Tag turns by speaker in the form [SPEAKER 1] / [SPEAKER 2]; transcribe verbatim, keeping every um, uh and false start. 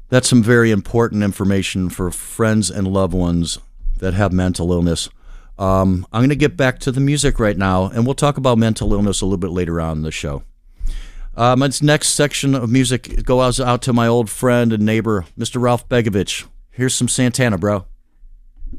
[SPEAKER 1] That's some very important information for friends and loved ones that have mental illness. Um, I'm going to get back to the music right now, and we'll talk about mental illness a little bit later on in the show. Uh, my next section of music goes out to my old friend and neighbor, Mister Ralph Begovich. Here's some Santana, bro.